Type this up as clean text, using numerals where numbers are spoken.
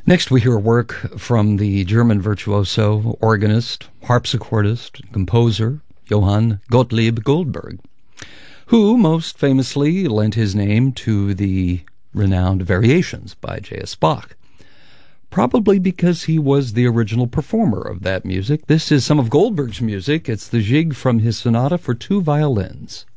Next, we hear a work from the German virtuoso, organist, harpsichordist, and composer Johann Gottlieb Goldberg, who most famously lent his name to the renowned Variations by J.S. Bach. Probably because he was the original performer of that music. This is some of Goldberg's music. It's the Jig from his Sonata for Two Violins.